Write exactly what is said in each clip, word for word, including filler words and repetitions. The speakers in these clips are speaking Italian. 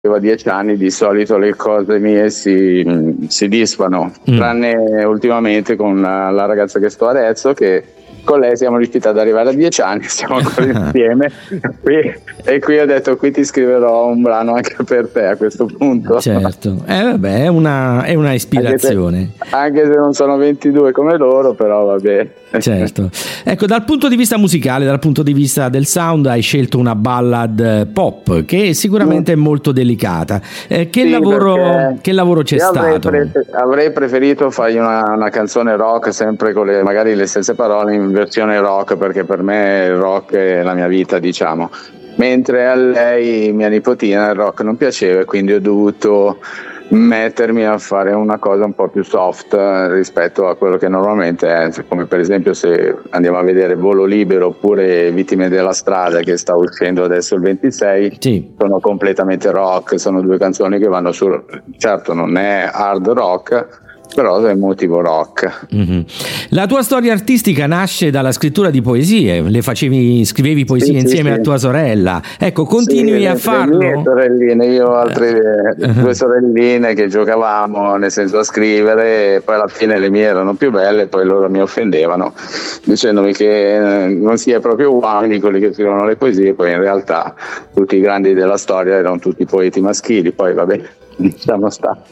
aveva dieci anni di solito le cose mie si, si dispano, mm. tranne ultimamente con la, la ragazza che sto adesso, che con lei siamo riusciti ad arrivare a dieci anni, siamo ancora insieme qui, e qui ho detto qui ti scriverò un brano anche per te a questo punto. Certo, eh, vabbè, è una, è una ispirazione, anche se, anche se non sono ventidue come loro, però vabbè. Certo. Ecco, dal punto di vista musicale, dal punto di vista del sound, hai scelto una ballad pop che sicuramente mm. è molto delicata. Eh, che, sì, lavoro, che lavoro c'è avrei stato? Pre- avrei preferito fargli una, una canzone rock, sempre con le, magari le stesse parole in versione rock, perché per me il rock è la mia vita, diciamo. Mentre a lei, mia nipotina, il rock non piaceva, e quindi ho dovuto mettermi a fare una cosa un po' più soft rispetto a quello che normalmente è, come per esempio se andiamo a vedere Volo Libero oppure Vittime della strada, che sta uscendo adesso il ventisei, sì. sono completamente rock, sono due canzoni che vanno su, certo non è hard rock, però è motivo rock. Mm-hmm. La tua storia artistica nasce dalla scrittura di poesie, le facevi, scrivevi poesie sì, insieme sì, a tua sorella, ecco, continui sì, a le, farlo? Le mie sorelline, io ho altre uh-huh. due sorelline che giocavamo, nel senso, a scrivere, e poi alla fine le mie erano più belle, e poi loro mi offendevano dicendomi che non si è proprio uomini quelli che scrivono le poesie, poi in realtà tutti i grandi della storia erano tutti poeti maschili, poi vabbè, diciamo sta.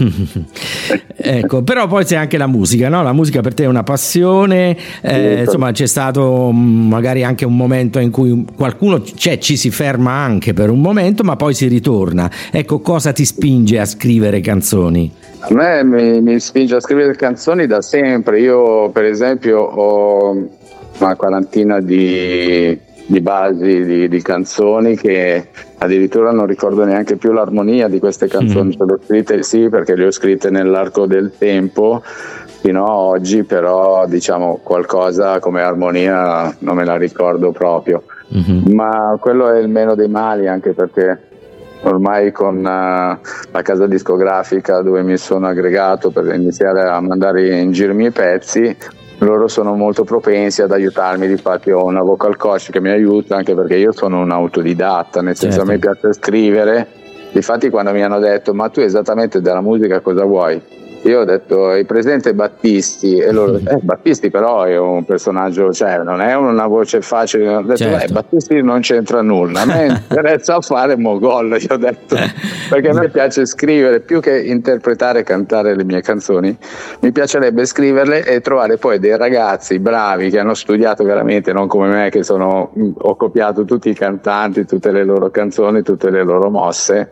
Ecco, però poi c'è anche la musica, no? La musica per te è una passione, eh, insomma c'è stato magari anche un momento in cui qualcuno cioè, ci si ferma anche per un momento, ma poi si ritorna. Ecco, cosa ti spinge a scrivere canzoni? A me mi, mi spinge a scrivere canzoni da sempre. Io per esempio ho una quarantina di di basi di, di canzoni che addirittura non ricordo neanche più l'armonia di queste canzoni, mm. le ho scritte sì perché le ho scritte nell'arco del tempo fino a oggi, però diciamo qualcosa come armonia non me la ricordo proprio, mm-hmm. ma quello è il meno dei mali, anche perché ormai con uh, la casa discografica dove mi sono aggregato per iniziare a mandare in giro i miei pezzi, loro sono molto propensi ad aiutarmi. Difatti ho una vocal coach che mi aiuta, anche perché io sono un autodidatta, nel senso, certo. A me piace scrivere. Difatti quando mi hanno detto ma tu esattamente della musica cosa vuoi? Io ho detto hai presente Battisti? E loro eh, Battisti però è un personaggio, cioè non è una voce facile. Ho detto certo. Battisti non c'entra nulla, a me interessa fare Mogol, io ho detto, perché a me piace scrivere più che interpretare e cantare le mie canzoni, mi piacerebbe scriverle e trovare poi dei ragazzi bravi che hanno studiato veramente, non come me che sono, ho copiato tutti i cantanti, tutte le loro canzoni, tutte le loro mosse.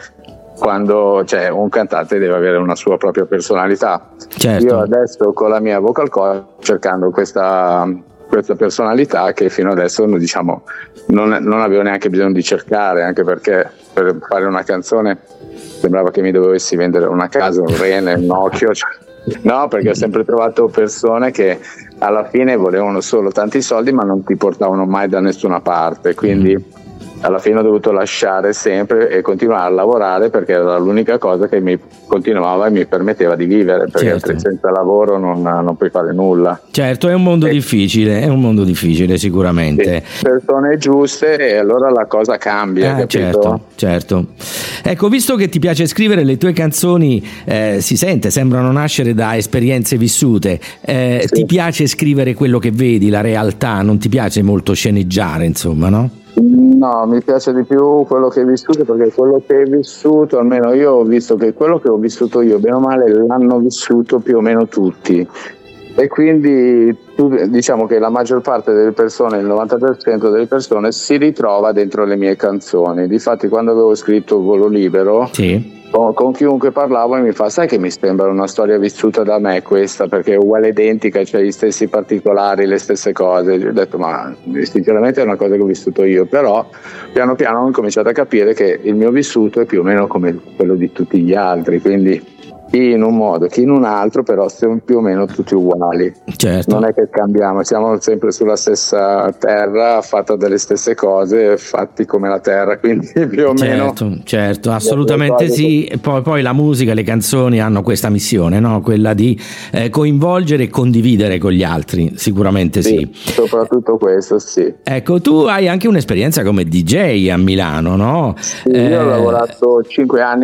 Quando cioè, un cantante deve avere una sua propria personalità, certo. Io adesso con la mia vocal coach cercando questa, questa personalità che fino adesso diciamo non, non avevo neanche bisogno di cercare, anche perché per fare una canzone sembrava che mi dovessi vendere una casa, un rene, un occhio, cioè, no, perché ho sempre trovato persone che alla fine volevano solo tanti soldi ma non ti portavano mai da nessuna parte, quindi mm. alla fine ho dovuto lasciare sempre e continuare a lavorare perché era l'unica cosa che mi continuava e mi permetteva di vivere, perché certo. senza lavoro non, non puoi fare nulla. Certo, è un mondo e, difficile, è un mondo difficile sicuramente. Persone giuste e allora la cosa cambia, eh, certo, certo. Ecco, visto che ti piace scrivere, le tue canzoni eh, si sente, sembrano nascere da esperienze vissute, eh, sì. Ti piace scrivere quello che vedi, la realtà, non ti piace molto sceneggiare, insomma, no? No, mi piace di più quello che hai vissuto, perché quello che hai vissuto, almeno io ho visto che quello che ho vissuto io, bene o male, l'hanno vissuto più o meno tutti. E quindi diciamo che la maggior parte delle persone, il novanta per cento delle persone, si ritrova dentro le mie canzoni. Difatti quando avevo scritto Volo Libero, sì. con, con chiunque parlavo e mi fa sai che mi sembra una storia vissuta da me questa, perché è uguale identica, c'è cioè gli stessi particolari, le stesse cose. Io ho detto ma sinceramente è una cosa che ho vissuto io, però piano piano ho cominciato a capire che il mio vissuto è più o meno come quello di tutti gli altri, quindi chi in un modo, chi in un altro, però siamo più o meno tutti uguali. Certo. Non è che cambiamo, siamo sempre sulla stessa terra, fatta delle stesse cose, fatti come la terra, quindi più o certo, meno. Certo, assolutamente sì. Poi, poi la musica, le canzoni hanno questa missione, no? Quella di eh, coinvolgere e condividere con gli altri, sicuramente sì, sì. Soprattutto questo, sì. Ecco, tu hai anche un'esperienza come D J a Milano, no? Sì, io eh... ho lavorato cinque anni